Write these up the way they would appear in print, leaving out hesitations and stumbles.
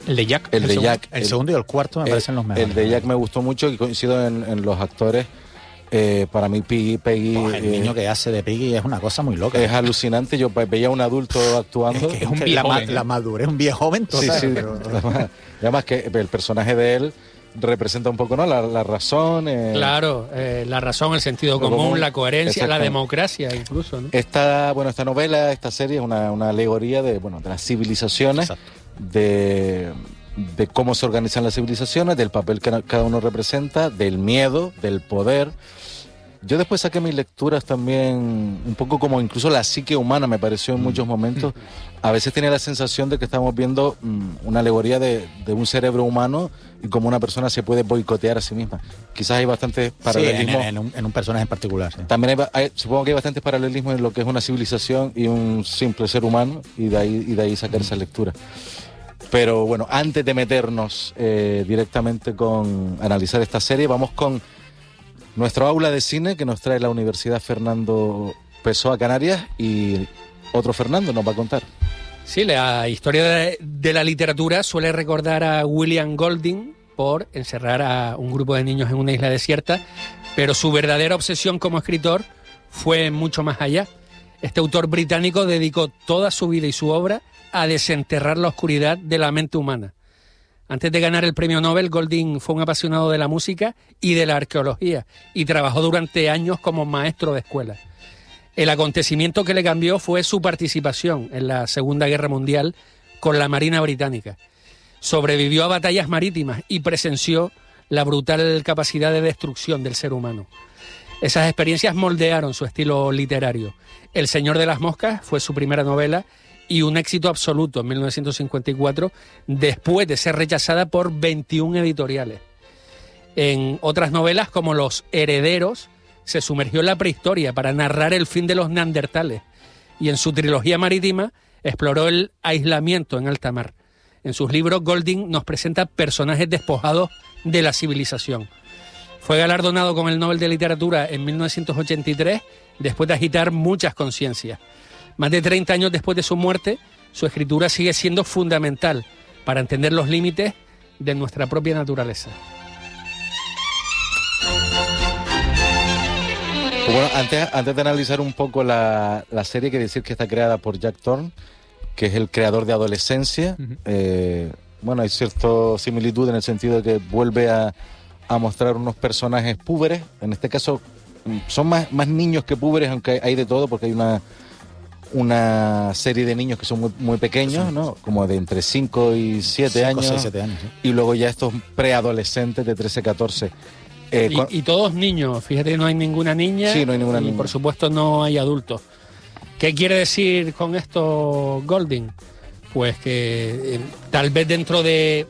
El de Jack. El de Jack. El segundo y el cuarto me parecen los mejores. El de Jack me gustó mucho y coincido en los actores. Para mí Peggy el niño que hace de Peggy es una cosa muy loca. Es alucinante. Yo veía a un adulto actuando. Es un viejo joven. La madurez, un viejo joven total. Sí. Pero... Además que el personaje de él representa un poco, ¿no? La razón. Claro, la razón, el sentido común, la coherencia, la democracia incluso, ¿no? Esta novela, esta serie es una alegoría de las civilizaciones, de cómo se organizan las civilizaciones, del papel que cada uno representa, del miedo, del poder. Yo después saqué mis lecturas también, un poco como incluso la psique humana me pareció en muchos momentos. A veces tenía la sensación de que estábamos viendo una alegoría de un cerebro humano y cómo una persona se puede boicotear a sí misma. Quizás hay bastantes paralelismos. Sí, en un personaje en particular. Sí. También supongo que hay bastantes paralelismos en lo que es una civilización y un simple ser humano, y de ahí sacar esa lectura. Pero bueno, antes de meternos directamente con analizar esta serie, vamos con nuestro aula de cine que nos trae la Universidad Fernando Pessoa Canarias, y otro Fernando nos va a contar. Sí, la historia de la literatura suele recordar a William Golding por encerrar a un grupo de niños en una isla desierta, pero su verdadera obsesión como escritor fue mucho más allá. Este autor británico dedicó toda su vida y su obra a desenterrar la oscuridad de la mente humana. Antes de ganar el premio Nobel, Golding fue un apasionado de la música y de la arqueología y trabajó durante años como maestro de escuela. El acontecimiento que le cambió fue su participación en la Segunda Guerra Mundial con la Marina Británica. Sobrevivió a batallas marítimas y presenció la brutal capacidad de destrucción del ser humano. Esas experiencias moldearon su estilo literario. El Señor de las Moscas fue su primera novela y un éxito absoluto en 1954, después de ser rechazada por 21 editoriales. En otras novelas, como Los Herederos, se sumergió en la prehistoria para narrar el fin de los neandertales, y en su trilogía marítima exploró el aislamiento en alta mar. En sus libros, Golding nos presenta personajes despojados de la civilización. Fue galardonado con el Nobel de Literatura en 1983, después de agitar muchas conciencias. Más de 30 años después de su muerte, su escritura sigue siendo fundamental para entender los límites de nuestra propia naturaleza. Pues bueno, antes de analizar un poco la serie, hay que decir que está creada por Jack Thorne, que es el creador de Adolescencia. Hay cierta similitud en el sentido de que vuelve a mostrar unos personajes púberes. En este caso son más niños que púberes, aunque hay de todo, porque hay una serie de niños que son muy, muy pequeños, ¿no? Como de entre 5 y 7 años. 6, 7 años, sí. Y luego ya estos preadolescentes de 13, 14. Y todos niños, fíjate, no hay ninguna niña. Sí, no hay ninguna niña. Y por supuesto no hay adultos. ¿Qué quiere decir con esto Golding? Pues que tal vez dentro de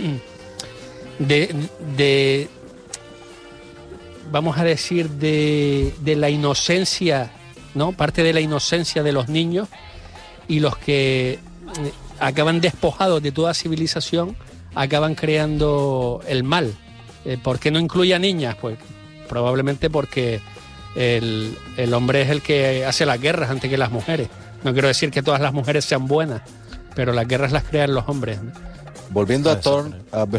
vamos a decir, de la inocencia, ¿no? Parte de la inocencia de los niños, y los que acaban despojados de toda civilización acaban creando el mal. ¿Por qué no incluye a niñas? Pues probablemente porque el hombre es el que hace las guerras antes que las mujeres. No quiero decir que todas las mujeres sean buenas, pero las guerras las crean los hombres, ¿no? Volviendo a Thorne,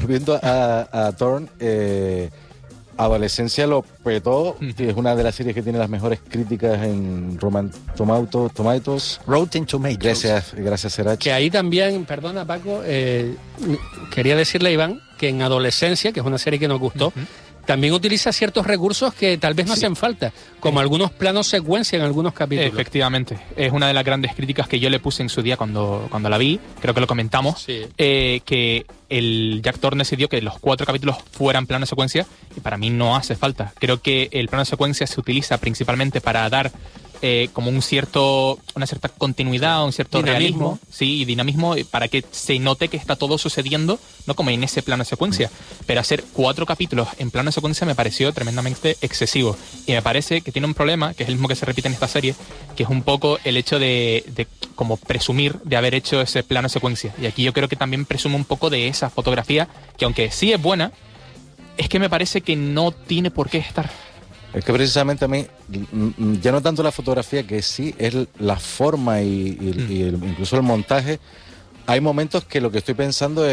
Adolescencia lo petó, es una de las series que tiene las mejores críticas en Rotten Tomatoes. Gracias Serach. Que ahí también, perdona Paco, quería decirle a Iván que en Adolescencia, que es una serie que nos gustó, también utiliza ciertos recursos que tal vez no hacen falta, como algunos planos secuencia en algunos capítulos. Efectivamente, es una de las grandes críticas que yo le puse en su día cuando la vi, creo que lo comentamos, que el Jack Thorne decidió que los 4 capítulos fueran plano secuencia, y para mí no hace falta. Creo que el plano secuencia se utiliza principalmente para dar como una cierta continuidad, un cierto realismo, sí, y dinamismo, para que se note que está todo sucediendo, no como en ese plano secuencia. Pero hacer 4 capítulos en plano secuencia me pareció tremendamente excesivo, y me parece que tiene un problema, que es el mismo que se repite en esta serie, que es un poco el hecho de como presumir de haber hecho ese plano secuencia. Y aquí yo creo que también presume un poco de esa fotografía, que aunque sí es buena, es que me parece que no tiene por qué estar. Es que precisamente a mí, ya no tanto la fotografía, que sí, es la forma y incluso el montaje. Hay momentos que lo que estoy pensando es